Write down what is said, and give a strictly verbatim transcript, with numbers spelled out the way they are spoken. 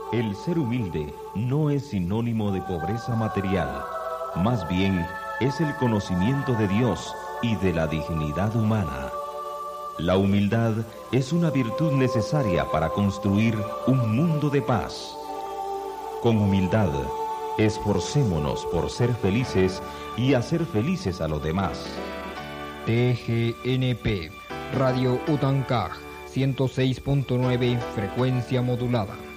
El ser humilde no es sinónimo de pobreza material, más bien es el conocimiento de Dios y de la dignidad humana. La humildad es una virtud necesaria para construir un mundo de paz. Con humildad, esforcémonos por ser felices y hacer felices a los demás. T G N P, Radio Utancaj, ciento seis punto nueve, frecuencia modulada.